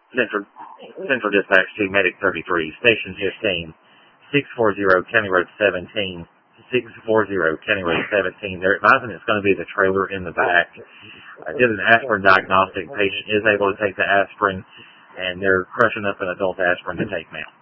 Central, Central Dispatch to Medic 33, Station 15, 640 County Road 17, 640 County Road 17. They're advising it's going to be the trailer in the back. I did an aspirin diagnostic. Patient is able to take the aspirin, and they're crushing up an adult aspirin to take now.